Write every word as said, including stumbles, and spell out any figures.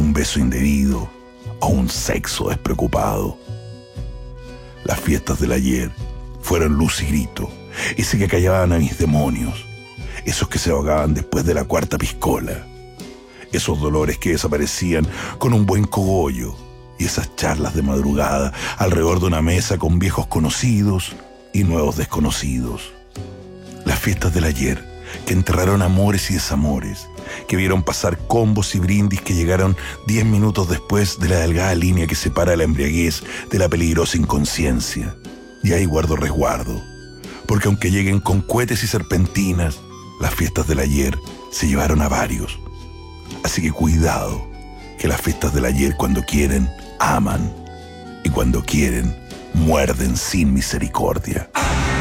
un beso indebido o un sexo despreocupado. Las fiestas del ayer fueron luz y grito, ese que callaban a mis demonios, esos que se ahogaban después de la cuarta piscola, esos dolores que desaparecían con un buen cogollo y esas charlas de madrugada alrededor de una mesa con viejos conocidos y nuevos desconocidos. Las fiestas del ayer que enterraron amores y desamores, que vieron pasar combos y brindis que llegaron diez minutos después de la delgada línea que separa la embriaguez de la peligrosa inconsciencia. Y ahí guardo resguardo, porque aunque lleguen con cohetes y serpentinas, las fiestas del ayer se llevaron a varios. Así que cuidado, que las fiestas del ayer cuando quieren, aman, y cuando quieren, muerden sin misericordia.